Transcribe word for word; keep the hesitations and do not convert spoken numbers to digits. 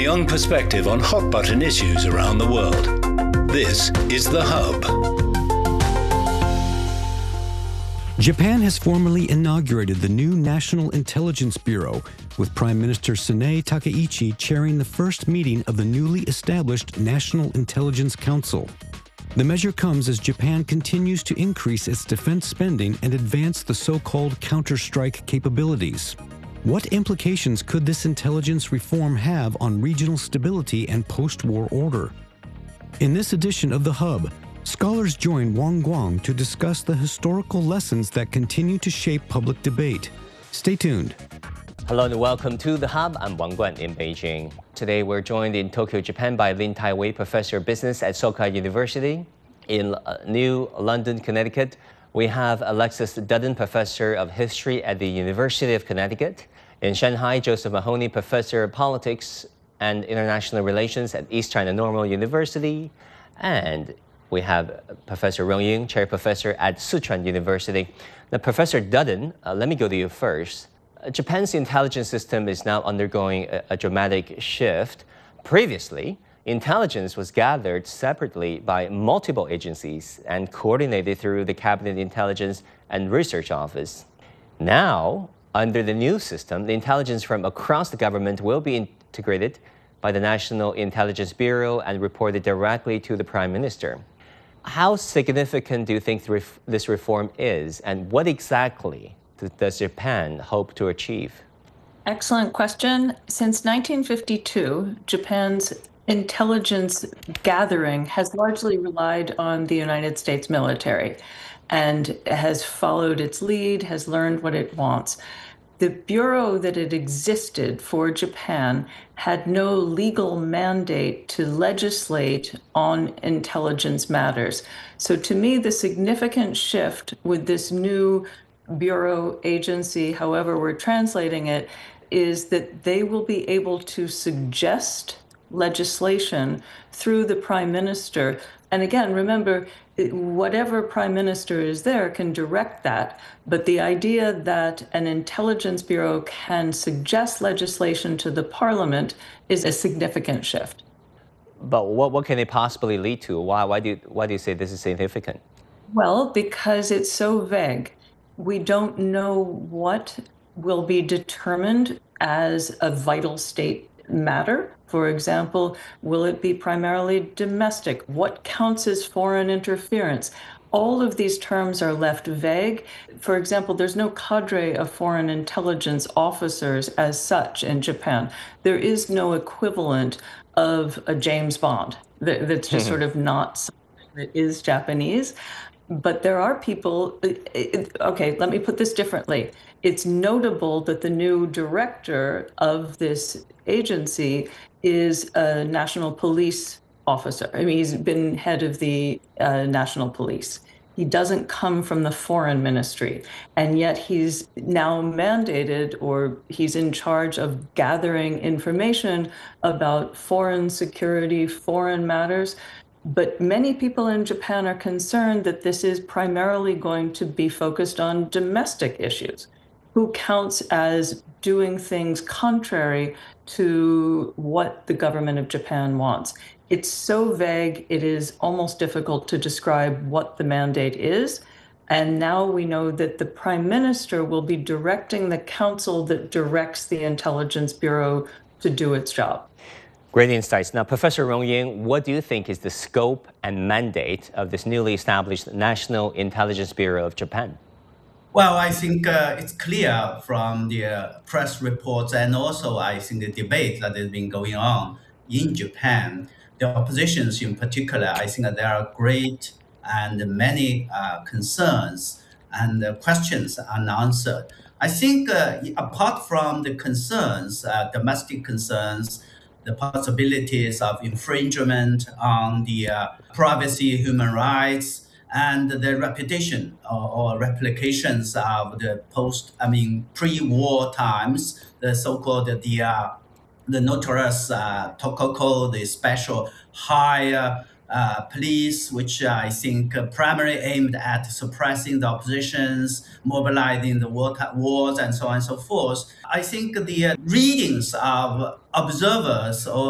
young perspective on hot-button issues around the world. This is The Hub. Japan has formally inaugurated the new National Intelligence Bureau, with Prime Minister Sanae Takaichi chairing the first meeting of the newly established National Intelligence Council. The measure comes as Japan continues to increase its defense spending and advance the so-called counter-strike capabilities. What implications could this intelligence reform have on regional stability and post-war order? In this edition of The Hub, scholars join Wang Guang to discuss the historical lessons that continue to shape public debate. Stay tuned. Hello and welcome to The Hub. I'm Wang Guan in Beijing. Today we're joined in Tokyo, Japan by Lin Taiwei, Professor of Business at Soka University. In New London, Connecticut, we have Alexis Dudden, Professor of History at the University of Connecticut. In Shanghai, Joseph Mahoney, Professor of Politics and International Relations at East China Normal University. And we have Professor Rong Ying, Chair Professor at Sichuan University. Now, Professor Dudden, uh, let me go to you first. Uh, Japan's intelligence system is now undergoing a, a dramatic shift. Previously, intelligence was gathered separately by multiple agencies and coordinated through the Cabinet Intelligence and Research Office. Now, under the new system, the intelligence from across the government will be integrated by the National Intelligence Bureau and reported directly to the Prime Minister. How significant do you think this reform is, and what exactly does Japan hope to achieve? Excellent question. Since nineteen fifty-two, Japan's intelligence gathering has largely relied on the United States military and has followed its lead, has learned what it wants. The bureau that had existed for Japan had no legal mandate to legislate on intelligence matters. So to me, the significant shift with this new bureau agency, however we're translating it, is that they will be able to suggest legislation through the Prime Minister. And again, remember, whatever Prime Minister is there can direct that. But the idea that an intelligence bureau can suggest legislation to the Parliament is a significant shift. But what, what can it possibly lead to? Why, why, do you, why do you say this is significant? Well, because it's so vague. We don't know what will be determined as a vital state matter. For example, will it be primarily domestic? What counts as foreign interference? All of these terms are left vague. For example, there's no cadre of foreign intelligence officers as such in Japan. There is no equivalent of a James Bond. That's just sort of not something that is Japanese. But there are people, okay, let me put this differently. It's notable that the new director of this agency is a national police officer. I mean, he's been head of the uh, national police. He doesn't come from the foreign ministry, and yet he's now mandated, or he's in charge of gathering information about foreign security, foreign matters. But many people in Japan are concerned that this is primarily going to be focused on domestic issues. Who counts as doing things contrary to what the government of Japan wants? It's so vague, it is almost difficult to describe what the mandate is. And now we know that the Prime Minister will be directing the council that directs the Intelligence Bureau to do its job. Great insights. Now, Professor Rong Ying, what do you think is the scope and mandate of this newly established National Intelligence Bureau of Japan? Well, I think uh, it's clear from the uh, press reports and also I think the debate that has been going on in Japan. The oppositions in particular, I think that there are great and many uh, concerns and uh, questions unanswered. I think uh, apart from the concerns, uh, domestic concerns, the possibilities of infringement on the uh, privacy, human rights, and the reputation or, or replications of the post, I mean, pre-war times, the so-called the uh, the notorious uh, Tokoko, the special high uh, uh, police, which uh, I think uh, primarily aimed at suppressing the oppositions, mobilizing the war wars, and so on and so forth. I think the uh, readings of observers or